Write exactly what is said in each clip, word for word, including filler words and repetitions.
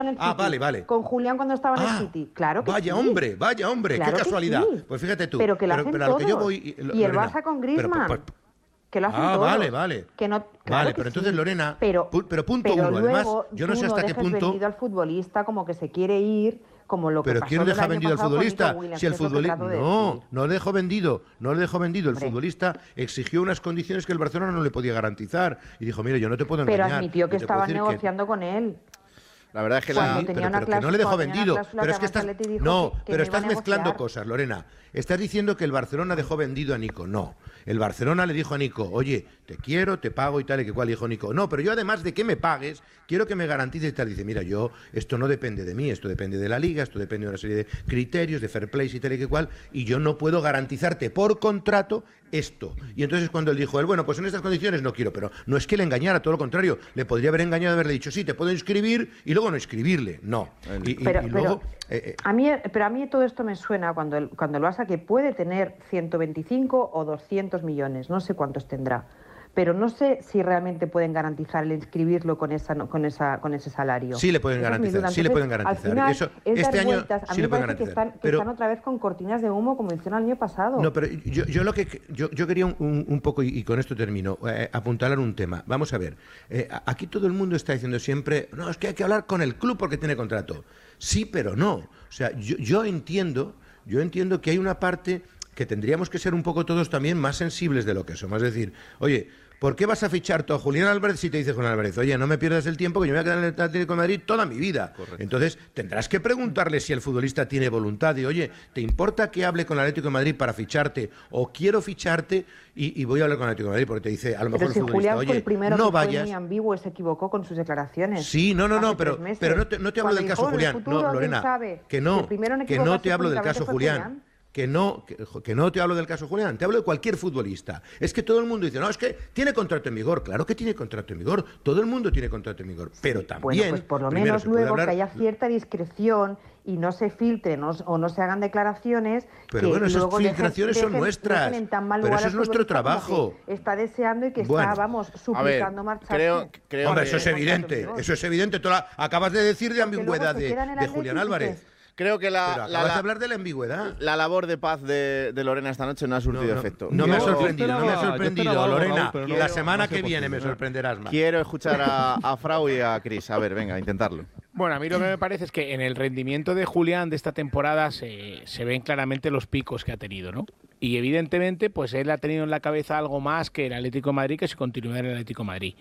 en el Ah, City, vale, vale. con Julián cuando estaba en Ah, el City. Claro que vaya sí. hombre, vaya hombre, Claro qué que casualidad. sí. Pues fíjate tú. Pero que lo pero, hacen pero a lo que yo todos. voy, Y el Lorena, Barça con pero, Griezmann. pues, Que lo hacen ah, todos. vale, vale. Que no, claro vale, que pero entonces, sí. Lorena, pero, pu- pero punto pero uno, luego además, yo no tú sé hasta no qué dejes punto... vendido al futbolista como que se quiere ir, como lo que Pero pasó ¿quién el deja año vendido al pasado con Nico futbolista? Williams, Si el que es lo que futbolista... trato de No, decir. no le dejó vendido, no le dejó vendido. El Hombre. futbolista exigió unas condiciones que el Barcelona no le podía garantizar. Y dijo, mire, yo no te puedo Pero engañar. admitió que yo te puedo estaban decir que- negociando con él. La verdad es que Cuando la... Sí, tenía pero, una pero que no le cláusula- dejó cuando tenía una vendido. cláusula Pero que es que estás, Atleti dijo no, que- que pero no iba estás a mezclando negociar. cosas, Lorena. Estás diciendo que el Barcelona dejó vendido a Nico. No. El Barcelona le dijo a Nico, oye, te quiero, te pago y tal y que cual. Dijo Nico, no, pero yo además de que me pagues, quiero que me garantices y tal. Dice, mira, yo, esto no depende de mí, esto depende de la liga, esto depende de una serie de criterios, de fair play y tal y que cual, y yo no puedo garantizarte por contrato esto. Y entonces cuando él dijo, él, bueno, pues en estas condiciones no quiero, pero no es que le engañara, todo lo contrario, le podría haber engañado, haberle dicho, sí, te puedo inscribir y luego no inscribirle. No. Y, y- Pero, y luego... pero, eh, eh, a mí, pero a mí todo esto me suena cuando el, cuando el Barça que puede tener ciento veinticinco o doscientos millones, no sé cuántos tendrá, pero no sé si realmente pueden garantizar el inscribirlo con esa con esa con ese salario. Sí le pueden Esa es mi garantizar, duda. sí le Entonces, pueden garantizar. Al final, Eso, es este dar año vueltas. A sí mí le me pueden parece que garantizar. están, que Pero- están otra vez con cortinas de humo como hicieron el año pasado. No, pero yo, yo lo que yo, yo quería un, un- un poco, y, y con esto termino, eh, apuntalar un tema. Vamos a ver, eh, a- aquí todo el mundo está diciendo siempre, no, es que hay que hablar con el club porque tiene contrato. Sí, pero no. O sea, yo, yo entiendo, yo entiendo que hay una parte que tendríamos que ser un poco todos también más sensibles de lo que somos. Es decir, oye, ¿por qué vas a fichar tú a Julián Álvarez si te dice Julián Álvarez, oye, no me pierdas el tiempo que yo me voy a quedar en el Atlético de Madrid toda mi vida? Correcto. Entonces, tendrás que preguntarle si el futbolista tiene voluntad de, oye, ¿te importa que hable con el Atlético de Madrid para ficharte o quiero ficharte y, y voy a hablar con el Atlético de Madrid? Porque te dice, a lo mejor Pero si el futbolista, Julián fue oye, el primero no que fue vayas. muy ambiguo y se equivocó con sus declaraciones. Sí, no, no, no, hace pero, tres meses. pero no te, no te hablo Cuando del dijo, caso "En el Julián. futuro, No, ¿quién Lorena, sabe?". que El no, primero en que no equivocarse te hablo del públicamente caso fue Julián. Julián. Que no, que, que no te hablo del caso Julián, te hablo de cualquier futbolista. Es que todo el mundo dice, no, es que tiene contrato en vigor. Claro que tiene contrato en vigor, todo el mundo tiene contrato en vigor, pero también... Bueno, pues por lo primero, menos se puede luego hablar- que haya cierta discreción y no se filtren o, o no se hagan declaraciones. Pero que bueno, esas luego dejen- filtraciones son dejen- nuestras. dejen en tan mal Pero lugar eso al es nuestro futbolista como trabajo. que está deseando y que Bueno. está, vamos, A ver, suplicando marcharse. creo, creo Hombre, que... eso es evidente, eso es evidente. Tú la- acabas de decir de Porque luego ambigüedad se de, queda en el de Atleti Julián y dices, Álvarez. Creo que Pero la, acabas la, de la, hablar de la ambigüedad. la labor de paz de, de Lorena esta noche no ha surtido No, no, efecto. no me ha Yo sorprendido, no me ha esperaba- yo sorprendido, esperaba algo, Lorena. Raúl, pero no- la no semana sé que por viene qué. me sorprenderás más. Quiero escuchar a, a Frau y a Cris. A ver, venga, intentarlo. Bueno, a mí lo que me parece es que en el rendimiento de Julián de esta temporada se, se ven claramente los picos que ha tenido, ¿no? Y evidentemente, pues él ha tenido en la cabeza algo más que el Atlético de Madrid, que si continuara en el Atlético de Madrid.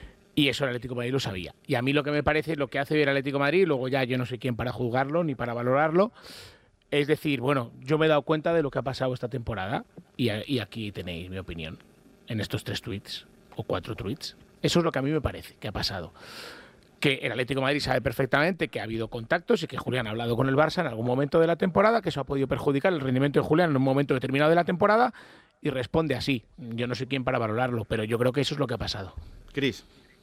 Y eso el Atlético de Madrid lo sabía. Y a mí lo que me parece, lo que hace ver el Atlético de Madrid, luego ya yo no sé quién para juzgarlo ni para valorarlo, es decir, bueno, yo me he dado cuenta de lo que ha pasado esta temporada y, a- y aquí tenéis mi opinión en estos tres tweets o cuatro tweets. Eso es lo que a mí me parece que ha pasado. Que el Atlético de Madrid sabe perfectamente que ha habido contactos y que Julián ha hablado con el Barça en algún momento de la temporada, que eso ha podido perjudicar el rendimiento de Julián en un momento determinado de la temporada y responde así. Yo no sé quién para valorarlo, pero yo creo que eso es lo que ha pasado. Cris.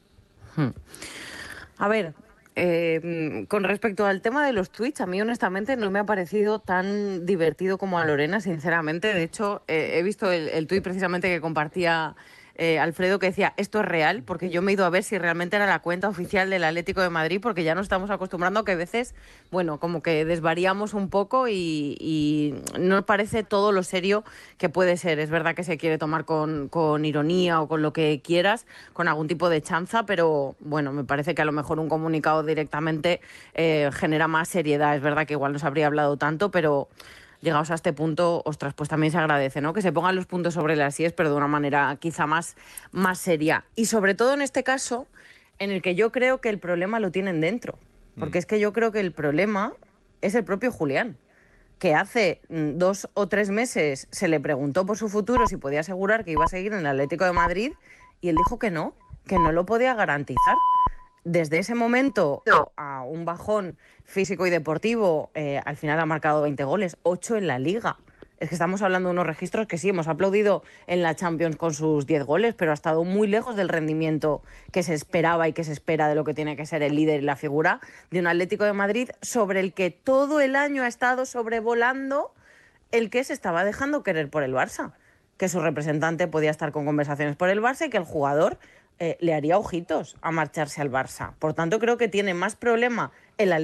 A ver, eh, con respecto al tema de los tweets, a mí honestamente no me ha parecido tan divertido como a Lorena, sinceramente. De hecho, eh, he visto el, el tuit precisamente que compartía eh, Alfredo, que decía, esto es real, porque yo me he ido a ver si realmente era la cuenta oficial del Atlético de Madrid, porque ya nos estamos acostumbrando a que a veces, bueno, como que desvariamos un poco y, y no parece todo lo serio que puede ser. Es verdad que se quiere tomar con, con ironía o con lo que quieras, con algún tipo de chanza, pero bueno, me parece que a lo mejor un comunicado directamente eh, genera más seriedad. Es verdad que igual no se habría hablado tanto, pero llegados a este punto, ostras, pues también se agradece, ¿no? Que se pongan los puntos sobre las íes, pero de una manera quizá más, más seria. Y sobre todo en este caso, en el que yo creo que el problema lo tienen dentro. Porque es que yo creo que el problema es el propio Julián, que hace mm, dos o tres meses se le preguntó por su futuro si podía asegurar que iba a seguir en el Atlético de Madrid y él dijo que no, que no lo podía garantizar. Desde ese momento a un bajón físico y deportivo, eh, al final ha marcado veinte goles, ocho en la Liga. Es que estamos hablando de unos registros que sí, hemos aplaudido en la Champions con sus diez goles, pero ha estado muy lejos del rendimiento que se esperaba y que se espera de lo que tiene que ser el líder y la figura de un Atlético de Madrid sobre el que todo el año ha estado sobrevolando el que se estaba dejando querer por el Barça. Que su representante podía estar con conversaciones por el Barça y que el jugador eh, le haría ojitos a marcharse al Barça. Por tanto, creo que tiene más problema el